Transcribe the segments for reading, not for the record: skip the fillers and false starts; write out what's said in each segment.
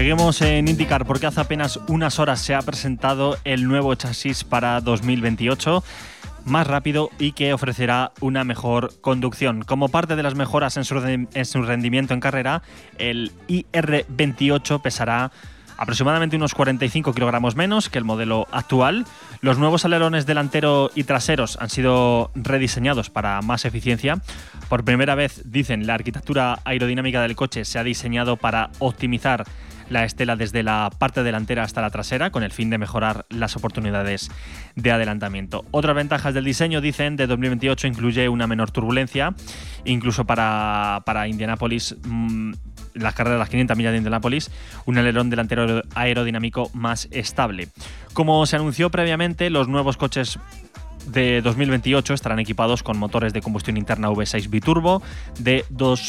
Seguimos en IndyCar porque hace apenas unas horas se ha presentado el nuevo chasis para 2028, más rápido y que ofrecerá una mejor conducción. Como parte de las mejoras en su rendimiento en carrera, el IR28 pesará aproximadamente unos 45 kilogramos menos que el modelo actual. Los nuevos alerones delantero y traseros han sido rediseñados para más eficiencia. Por primera vez, dicen, la arquitectura aerodinámica del coche se ha diseñado para optimizar la estela desde la parte delantera hasta la trasera, con el fin de mejorar las oportunidades de adelantamiento. Otras ventajas del diseño, dicen, de 2028 incluye una menor turbulencia, incluso para Indianápolis, las carreras de las 500 millas de Indianápolis, un alerón delantero aerodinámico más estable. Como se anunció previamente, los nuevos coches de 2028 estarán equipados con motores de combustión interna V6 biturbo de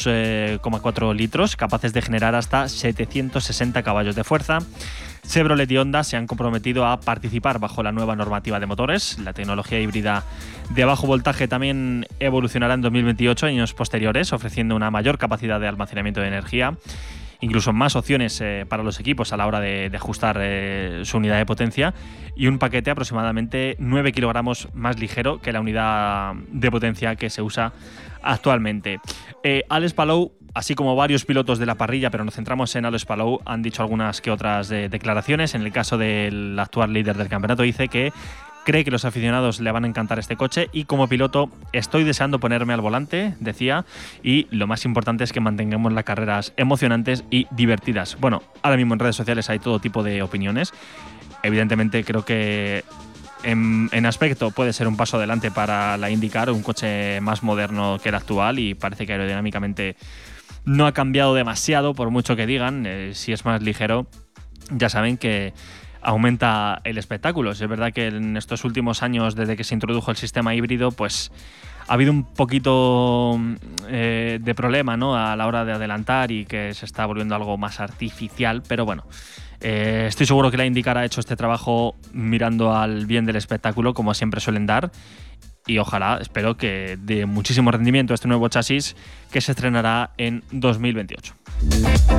2,4 litros, capaces de generar hasta 760 caballos de fuerza. Chevrolet y Honda se han comprometido a participar bajo la nueva normativa de motores. La tecnología híbrida de bajo voltaje también evolucionará en 2028, años posteriores, ofreciendo una mayor capacidad de almacenamiento de energía, incluso más opciones para los equipos a la hora de ajustar su unidad de potencia, y un paquete aproximadamente 9 kilogramos más ligero que la unidad de potencia que se usa actualmente. Alex Palou, así como varios pilotos de la parrilla, pero nos centramos en Alex Palou, han dicho algunas que otras declaraciones. En el caso del actual líder del campeonato, dice que cree que los aficionados le van a encantar este coche y como piloto estoy deseando ponerme al volante, decía, y lo más importante es que mantengamos las carreras emocionantes y divertidas. Bueno, ahora mismo en redes sociales hay todo tipo de opiniones. Evidentemente creo que en aspecto puede ser un paso adelante para la IndyCar, un coche más moderno que el actual, y parece que aerodinámicamente no ha cambiado demasiado, por mucho que digan. Si es más ligero, ya saben que aumenta el espectáculo. Es verdad que en estos últimos años, desde que se introdujo el sistema híbrido, pues ha habido un poquito de problema, ¿no?, a la hora de adelantar, y que se está volviendo algo más artificial, pero bueno, estoy seguro que la IndyCar ha hecho este trabajo mirando al bien del espectáculo, como siempre suelen dar, y ojalá, espero que dé muchísimo rendimiento este nuevo chasis que se estrenará en 2028.